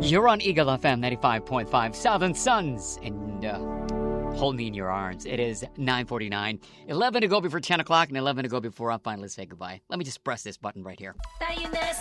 You're on Eagle FM 95.5, Southern Suns, and hold me in your arms. It is 9:49, 11 to go before 10 o'clock, and 11 to go before I finally say goodbye. Let me just press this button right here.